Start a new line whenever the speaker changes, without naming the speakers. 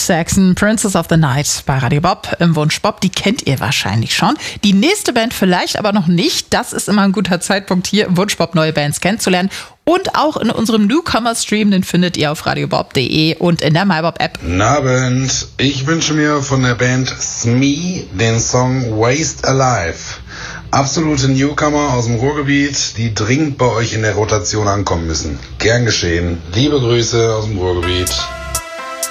Saxon, Princess of the Night bei Radio Bob im Wunsch Bob. Die kennt ihr wahrscheinlich schon. Die nächste Band vielleicht aber noch nicht. Das ist immer ein guter Zeitpunkt, hier im Wunsch Bob neue Bands kennenzulernen. Und auch in unserem Newcomer-Stream, den findet ihr auf radiobob.de und in der MyBob-App.
Guten Abend. Ich wünsche mir von der Band Smee den Song Waste Alive. Absolute Newcomer aus dem Ruhrgebiet, die dringend bei euch in der Rotation ankommen müssen. Gern geschehen. Liebe Grüße aus dem Ruhrgebiet.